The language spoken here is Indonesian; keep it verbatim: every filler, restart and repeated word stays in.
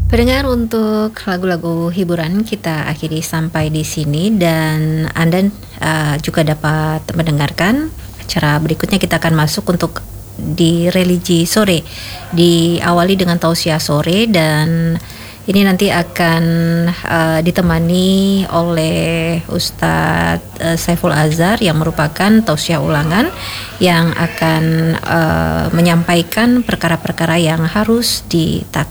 Pendengar, untuk lagu-lagu hiburan kita akhiri sampai di sini dan Anda uh, juga dapat mendengarkan acara berikutnya. Kita akan masuk untuk di religi sore, diawali dengan tausiah sore, dan ini nanti akan uh, ditemani oleh Ustadz uh, Saiful Azhar yang merupakan tausiah ulangan yang akan uh, menyampaikan perkara-perkara yang harus ditakutkan.